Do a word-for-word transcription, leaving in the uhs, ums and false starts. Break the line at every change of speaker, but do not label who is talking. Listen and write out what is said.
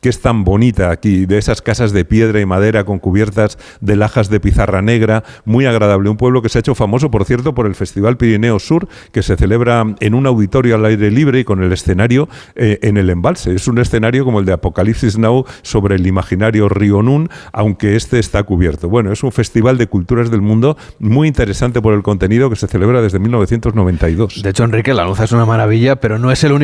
que es tan bonita aquí, de esas casas de piedra y madera con cubiertas de lajas de pizarra negra, muy agradable. Un pueblo que se ha hecho famoso, por cierto, por el Festival Pirineo Sur, que se celebra en un auditorio al aire libre y con el escenario eh, en el embalse. Es un escenario como el de Apocalipsis Now sobre el imaginario río Nun, aunque este está cubierto. Bueno, es un festival de culturas del mundo muy interesante por el contenido, que se celebra desde mil novecientos noventa y dos.
De hecho, Enrique, la luz es una maravilla, pero no es el único